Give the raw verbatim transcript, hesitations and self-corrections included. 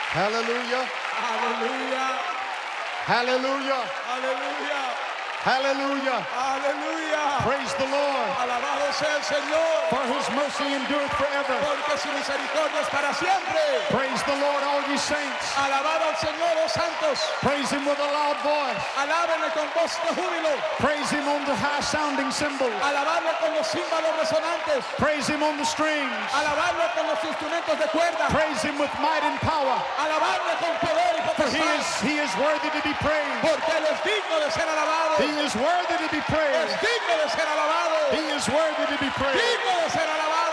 Hallelujah. Aleluya. Hallelujah. Aleluya. Hallelujah. Aleluya. Praise the Lord. Alabado sea el Señor. For his mercy endureth forever. Porque su misericordia es para siempre. Praise the Lord, all ye saints. Alabado al Señor, los santos. Praise him with a loud voice. Alábenle con voz de júbilo. Praise him on the high sounding cymbals. Alabarle con los címbalos resonantes. Praise him on the strings. Alabarle con los instrumentos de cuerda. Praise him with might and power. Alabarle con poder y For he potestad. is, he is worthy to be praised. Porque él es digno de ser alabado. He is worthy to be Es praised. digno de ser alabado. He is worthy to be praised. Digno de ser alabado.